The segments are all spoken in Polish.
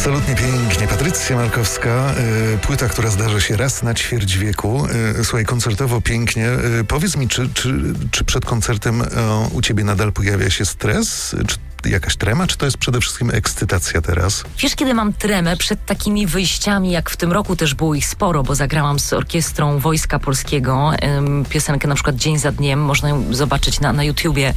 Absolutnie pięknie. Patrycja Markowska, płyta, która zdarza się raz na ćwierć wieku. Słuchaj, koncertowo pięknie. Powiedz mi, czy przed koncertem u ciebie nadal pojawia się stres? Czy jakaś trema, czy to jest przede wszystkim ekscytacja teraz? Wiesz, kiedy mam tremę przed takimi wyjściami, jak w tym roku też było ich sporo, bo zagrałam z orkiestrą Wojska Polskiego piosenkę na przykład Dzień za dniem, można ją zobaczyć na YouTubie,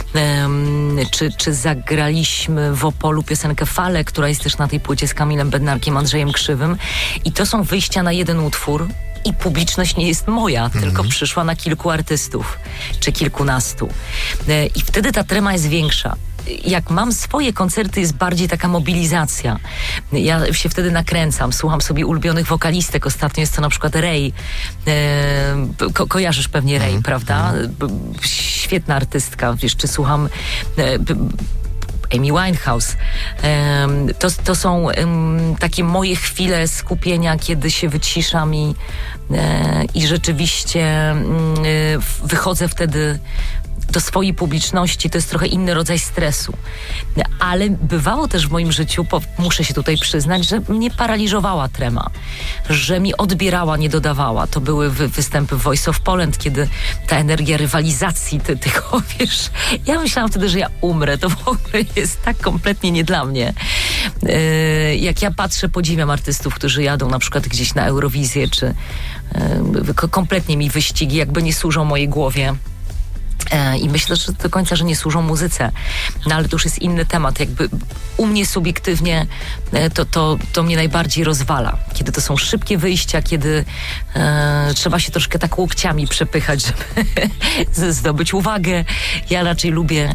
czy zagraliśmy w Opolu piosenkę Fale, która jest też na tej płycie z Kamilem Bednarkiem, Andrzejem Krzywym, i to są wyjścia na jeden utwór i publiczność nie jest moja, tylko przyszła na kilku artystów, czy kilkunastu. I wtedy ta trema jest większa. Jak mam swoje koncerty, jest bardziej taka mobilizacja. Ja się wtedy nakręcam, słucham sobie ulubionych wokalistek. Ostatnio jest to na przykład Ray. Kojarzysz pewnie Ray, prawda? Świetna artystka. Wiesz, czy słucham Amy Winehouse. To są takie moje chwile skupienia, kiedy się wyciszam i rzeczywiście wychodzę wtedy do swojej publiczności. To jest trochę inny rodzaj stresu. Ale bywało też w moim życiu, muszę się tutaj przyznać, że mnie paraliżowała trema, że mi odbierała, nie dodawała. To były występy w Voice of Poland, kiedy ta energia rywalizacji tego, wiesz, ja myślałam wtedy, że ja umrę. To w ogóle jest tak kompletnie nie dla mnie. Jak ja patrzę, podziwiam artystów, którzy jadą na przykład gdzieś na Eurowizję, czy kompletnie mi wyścigi jakby nie służą mojej głowie. I myślę, że do końca, że nie służą muzyce. No ale to już jest inny temat. Jakby u mnie subiektywnie to mnie najbardziej rozwala. Kiedy to są szybkie wyjścia, kiedy trzeba się troszkę tak łokciami przepychać, żeby zdobyć uwagę. Ja raczej lubię...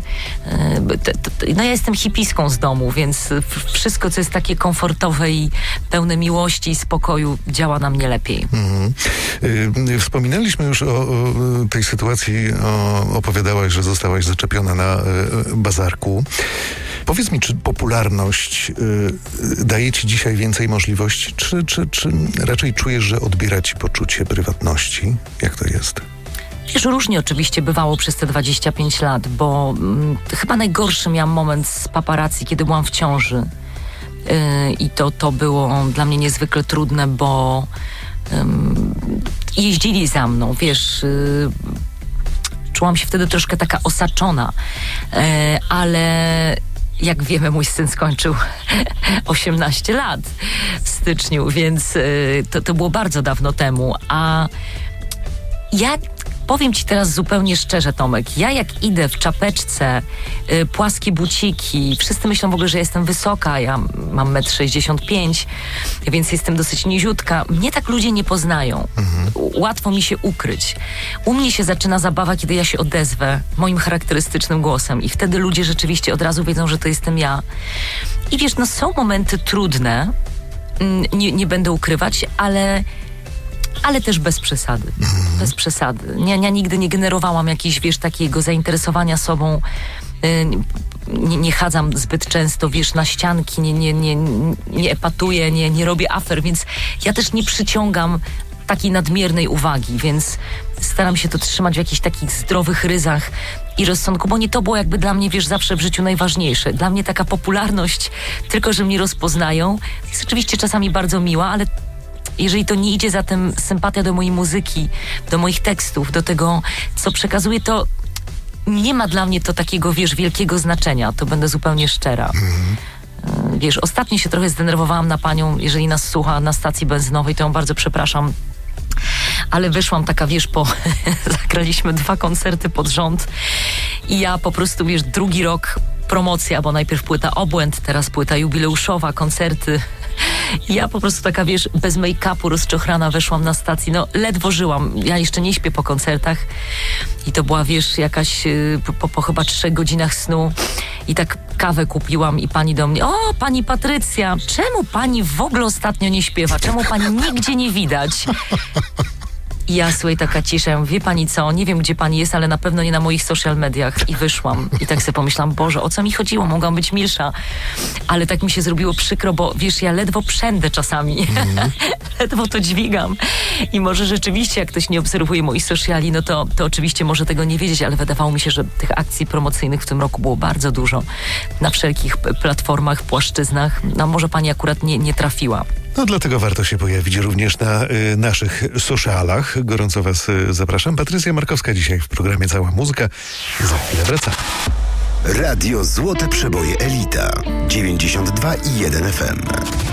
ja jestem hipiską z domu, więc wszystko, co jest takie komfortowe i pełne miłości i spokoju, działa na mnie lepiej. Wspominaliśmy już o tej sytuacji, opowiadałaś, że zostałaś zaczepiona na bazarku. Powiedz mi, czy popularność daje ci dzisiaj więcej możliwości, czy raczej czujesz, że odbiera ci poczucie prywatności? Jak to jest? Wiesz, różnie oczywiście bywało przez te 25 lat, bo chyba najgorszy miałam moment z paparazzi, kiedy byłam w ciąży. I to było dla mnie niezwykle trudne, bo jeździli za mną, wiesz... Czułam się wtedy troszkę taka osaczona, ale jak wiemy, mój syn skończył 18 lat w styczniu, więc to było bardzo dawno temu. A ja powiem ci teraz zupełnie szczerze, Tomek, ja jak idę w czapeczce, płaskie buciki, wszyscy myślą w ogóle, że jestem wysoka, ja mam 1,65 m, więc jestem dosyć niziutka. Mnie tak ludzie nie poznają. Łatwo mi się ukryć. U mnie się zaczyna zabawa, kiedy ja się odezwę moim charakterystycznym głosem i wtedy ludzie rzeczywiście od razu wiedzą, że to jestem ja. I wiesz, no są momenty trudne, nie będę ukrywać, ale też bez przesady. Bez przesady. Ja nigdy nie generowałam jakiegoś, wiesz, takiego zainteresowania sobą. Nie chadzam zbyt często, wiesz, na ścianki, nie epatuję, nie robię afer, więc ja też nie przyciągam takiej nadmiernej uwagi, więc staram się to trzymać w jakichś takich zdrowych ryzach i rozsądku, bo nie to było jakby dla mnie, wiesz, zawsze w życiu najważniejsze. Dla mnie taka popularność, tylko że mnie rozpoznają, jest oczywiście czasami bardzo miła, ale jeżeli to nie idzie za tym sympatia do mojej muzyki, do moich tekstów, do tego, co przekazuję, to nie ma dla mnie to takiego, wiesz, wielkiego znaczenia. To będę zupełnie szczera. Wiesz, ostatnio się trochę zdenerwowałam na panią, jeżeli nas słucha na stacji benzynowej, to ją bardzo przepraszam. Ale wyszłam taka, wiesz, zagraliśmy 2 koncerty pod rząd i ja po prostu, wiesz, drugi rok promocja, bo najpierw płyta Obłęd, teraz płyta jubileuszowa, koncerty. I ja po prostu taka, wiesz, bez make-upu, rozczochrana weszłam na stację, no ledwo żyłam. Ja jeszcze nie śpię po koncertach i to była, wiesz, jakaś po chyba 3 godzinach snu i tak kawę kupiłam i pani do mnie: o, pani Patrycja, czemu pani w ogóle ostatnio nie śpiewa? Czemu pani nigdzie nie widać? I ja, słuchaj, taka cisza, ja mówię, wie pani co, nie wiem, gdzie pani jest, ale na pewno nie na moich social mediach. I wyszłam. I tak sobie pomyślałam, Boże, o co mi chodziło? Mogłam być milsza. Ale tak mi się zrobiło przykro, bo wiesz, ja ledwo przędę czasami. Ledwo to dźwigam. I może rzeczywiście, jak ktoś nie obserwuje moich sociali, no to oczywiście może tego nie wiedzieć, ale wydawało mi się, że tych akcji promocyjnych w tym roku było bardzo dużo. Na wszelkich platformach, płaszczyznach. No może pani akurat nie trafiła. No dlatego warto się pojawić również na naszych socialach. Gorąco was zapraszam. Patrycja Markowska dzisiaj w programie Cała Muzyka. Za chwilę wracamy. Radio Złote Przeboje Elita 92,1 FM.